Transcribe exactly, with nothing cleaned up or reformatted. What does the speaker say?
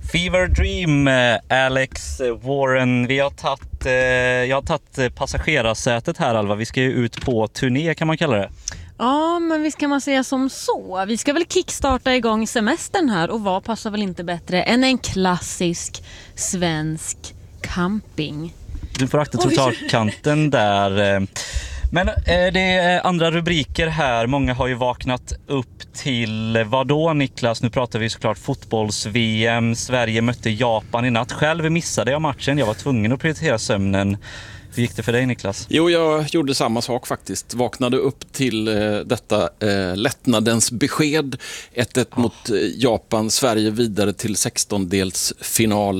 Fever Dream, Alex Warren. Vi har tagit, eh, jag har tagit passagerarsätet här, Alva. Vi ska ju ut på turné, kan man kalla det. Ja, men visst kan man säga som så. Vi ska väl kickstarta igång semestern här, och vad passar väl inte bättre än en klassisk svensk camping. Du får akta trottoarkanten där. Men det är andra rubriker här. Många har ju vaknat upp till vad då, Niklas? Nu pratar vi såklart fotbolls-V M. Sverige mötte Japan i natt. Själv missade jag matchen. Jag var tvungen att prioritera sömnen. Hur gick det för dig, Niklas? Jo, jag gjorde samma sak faktiskt. Vaknade upp till eh, detta eh, lättnadens besked. ett ett oh. mot eh, Japan. Sverige vidare till sextondelsfinal.